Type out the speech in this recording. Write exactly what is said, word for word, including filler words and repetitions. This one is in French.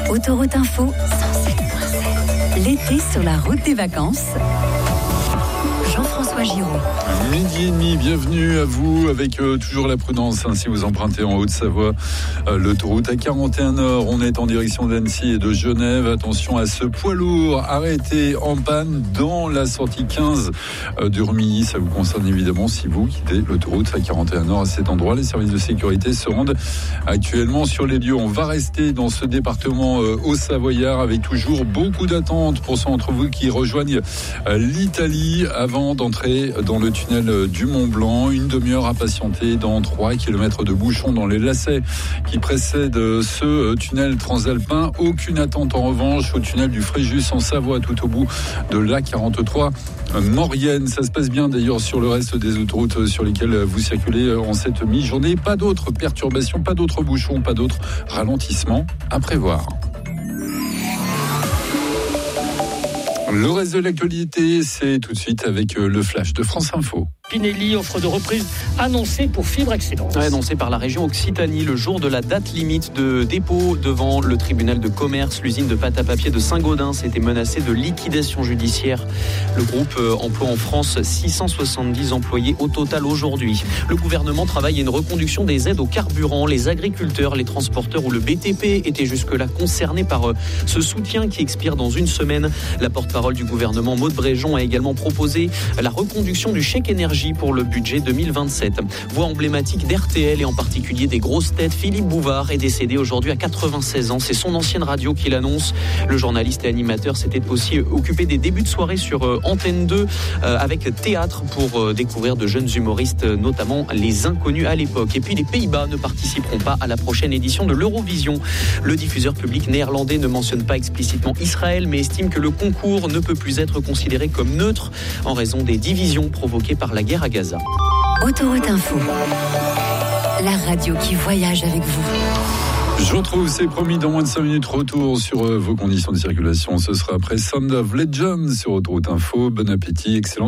Autoroute Info, cent sept virgule sept. L'été sur la route des vacances. Jean-François Giraud. Midi et demi, bienvenue à vous avec euh, toujours la prudence hein, si vous empruntez en Haute-Savoie euh, l'autoroute A quarante et un Nord. On est en direction d'Annecy et de Genève. Attention à ce poids lourd arrêté en panne dans la sortie quinze euh, de Rumilly. Ça vous concerne évidemment si vous quittez l'autoroute A quarante et un Nord à cet endroit. Les services de sécurité se rendent actuellement sur les lieux. On va rester dans ce département euh, haut-savoyard avec toujours beaucoup d'attentes pour ceux d'entre vous qui rejoignent euh, l'Italie avant d'entrer dans le tunnel du Mont-Blanc. Une demi-heure à patienter dans trois kilomètres de bouchons dans les lacets qui précèdent ce tunnel transalpin. Aucune attente en revanche au tunnel du Fréjus en Savoie, tout au bout de l'A quarante-trois Maurienne. Ça se passe bien d'ailleurs sur le reste des autoroutes sur lesquelles vous circulez en cette mi-journée. Pas d'autres perturbations, pas d'autres bouchons, pas d'autres ralentissements à prévoir. Le reste de l'actualité, c'est tout de suite avec le flash de France Info. Pinelli, offre de reprise annoncée pour Fibre Excellence. Ouais, annoncée par la région Occitanie le jour de la date limite de dépôt devant le tribunal de commerce. L'usine de pâte à papier de Saint-Gaudens était menacée de liquidation judiciaire. Le groupe emploie en France six cent soixante-dix employés au total aujourd'hui. Le gouvernement travaille à une reconduction des aides au carburant. Les agriculteurs, les transporteurs ou le B T P étaient jusque-là concernés par ce soutien qui expire dans une semaine. La porte-parole du gouvernement, Maud Bréjon, a également proposé la reconduction du chèque énergie pour le budget deux mille vingt-sept. Voix emblématique d'R T L et en particulier des grosses têtes, Philippe Bouvard est décédé aujourd'hui à quatre-vingt-seize ans. C'est son ancienne radio qui l'annonce. Le journaliste et animateur s'était aussi occupé des débuts de soirée sur euh, Antenne deux euh, avec théâtre pour euh, découvrir de jeunes humoristes, euh, notamment les inconnus à l'époque. Et puis les Pays-Bas ne participeront pas à la prochaine édition de l'Eurovision. Le diffuseur public néerlandais ne mentionne pas explicitement Israël, mais estime que le concours ne peut plus être considéré comme neutre en raison des divisions provoquées par la guerre à Gaza. Autoroute Info, la radio qui voyage avec vous. Je vous retrouve, c'est promis, dans moins de cinq minutes, retour sur vos conditions de circulation. Ce sera après Sound of Legend sur Autoroute Info. Bon appétit, excellent.